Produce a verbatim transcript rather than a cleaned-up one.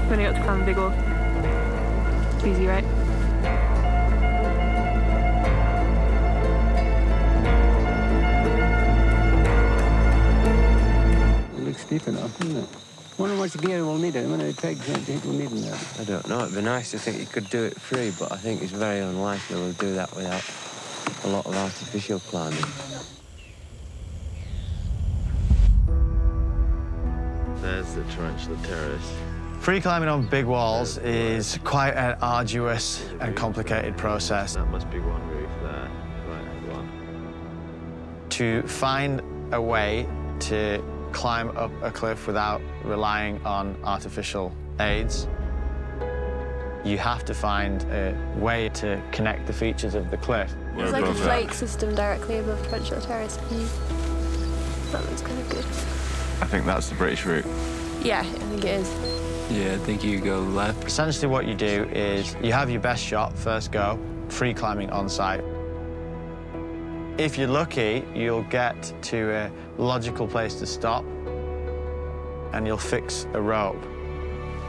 When I got to climb a big wall. Easy, right? It looks steep enough, doesn't it? I wonder how much gear we'll need. How many pegs do you think we'll need in there? I don't know. It'd be nice to think you could do it free, but I think it's very unlikely we'll do that without a lot of artificial climbing. There's the Tarantula Terrace. Free climbing on big walls is quite an arduous and complicated process. That must be one roof there. Right, one. To find a way to climb up a cliff without relying on artificial aids, you have to find a way to connect the features of the cliff. There's like a flake system directly above Tarantula Terrace. That looks kind of good. I think that's the British route. Yeah, I think it is. Yeah, I think you go left. Essentially what you do is you have your best shot first go, free climbing on site. If you're lucky, you'll get to a logical place to stop and you'll fix a rope.